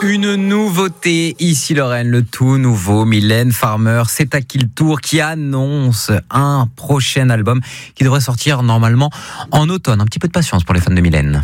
Une nouveauté ici Lorraine, le tout nouveau Mylène Farmer, c'est à qui le tour, qui annonce un prochain album qui devrait sortir normalement en automne. Un petit peu de patience pour les fans de Mylène.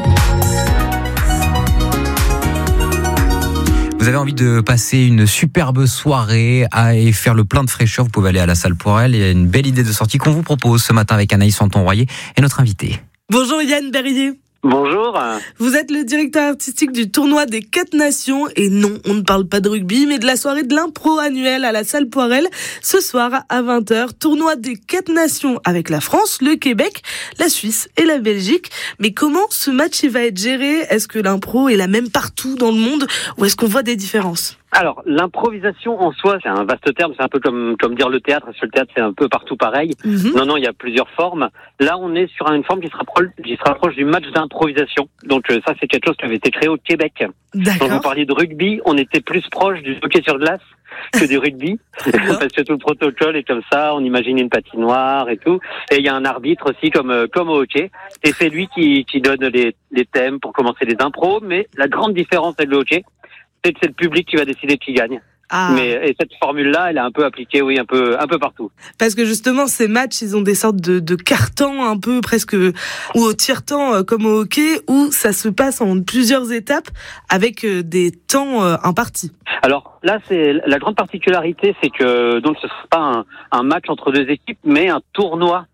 Vous avez envie de passer une superbe soirée et faire le plein de fraîcheur, vous pouvez aller à la salle Poirel. Il y a une belle idée de sortie qu'on vous propose ce matin avec Anaïs Santon-Royer et notre invité. Bonjour Yann Berrier. Bonjour. Vous êtes le directeur artistique du tournoi des 4 nations. Et non, on ne parle pas de rugby, mais de la soirée de l'impro annuelle à la salle Poirel. Ce soir à 20h, tournoi des 4 nations avec la France, le Québec, la Suisse et la Belgique. Mais comment ce match il va être géré ? Est-ce que l'impro est la même partout dans le monde ou est-ce qu'on voit des différences ? Alors, l'improvisation en soi, c'est un vaste terme, c'est un peu comme dire le théâtre. Sur le théâtre, c'est un peu partout pareil. Non, il y a plusieurs formes. Là, on est sur une forme qui se rapproche du match d'improvisation. Donc ça, c'est quelque chose qui avait été créé au Québec. D'accord. Quand vous parliez de rugby, on était plus proche du hockey sur glace que du rugby. Parce que tout le protocole est comme ça, on imagine une patinoire et tout. Et il y a un arbitre aussi, comme au hockey. Et c'est lui qui donne les thèmes pour commencer les impros. Mais la grande différence avec le hockey, c'est que c'est le public qui va décider qui gagne. Et cette formule-là, elle est un peu appliquée, oui, un peu partout. Parce que justement, ces matchs, ils ont des sortes de quart-temps un peu presque, ou au tiers-temps comme au hockey, où ça se passe en plusieurs étapes avec des temps impartis. Alors là, c'est la grande particularité, c'est que donc ce sera pas un match entre deux équipes, mais un tournoi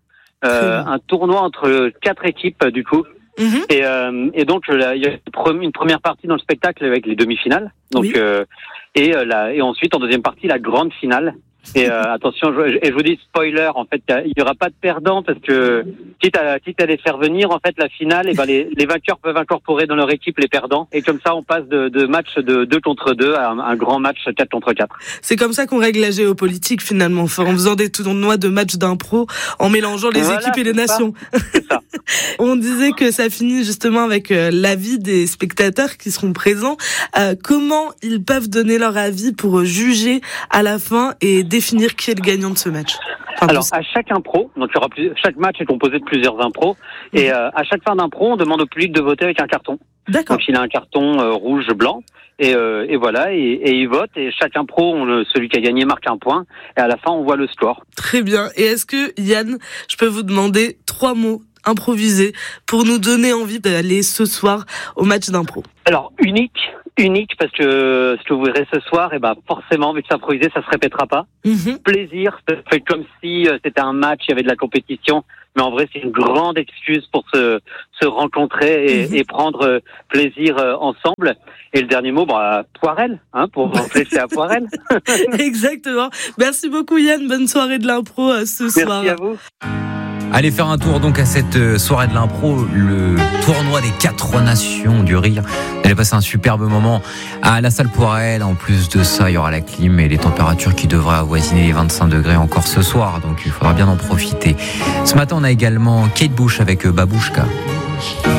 entre 4 équipes du coup. Et donc il y a une première partie dans le spectacle avec les demi-finales. Donc oui. Et ensuite en deuxième partie la grande finale. Et attention, je vous dis spoiler, en fait, il y aura pas de perdant parce que quitte à les faire venir, en fait, la finale, et ben les vainqueurs peuvent incorporer dans leur équipe les perdants. Et comme ça, on passe de match de 2 contre 2 à un grand match 4 contre 4. C'est comme ça qu'on règle la géopolitique finalement, en faisant des tournois de matchs d'impro, en mélangeant les équipes et les nations. C'est ça. On disait que ça finit justement avec l'avis des spectateurs qui seront présents. Comment ils peuvent donner leur avis pour juger à la fin et définir qui est le gagnant de ce match? Alors, à chaque impro, donc chaque match est composé de plusieurs impros, et à chaque fin d'impro, on demande au public de voter avec un carton. D'accord. Donc il a un carton rouge, blanc, et voilà, et il vote, et chaque impro, celui qui a gagné marque un point, et à la fin, on voit le score. Très bien. Et est-ce que, Yann, je peux vous demander 3 mots improvisés pour nous donner envie d'aller ce soir au match d'impro? Alors, unique, parce que ce que vous verrez ce soir, et ben forcément, vu que c'est improvisé, ça se répétera pas. Plaisir, ça fait comme si c'était un match, il y avait de la compétition, mais en vrai, c'est une grande excuse pour se rencontrer et prendre plaisir ensemble. Et le dernier mot, Poirel, pour remplacer à Poirel. Exactement. Merci beaucoup Yann, bonne soirée de l'impro ce soir. Merci à vous. Allez faire un tour donc à cette soirée de l'impro, le tournoi des 4 nations du rire. Allez passer un superbe moment à la salle Poirel. En plus de ça, il y aura la clim et les températures qui devraient avoisiner les 25 degrés encore ce soir. Donc il faudra bien en profiter. Ce matin, on a également Kate Bush avec Babouchka.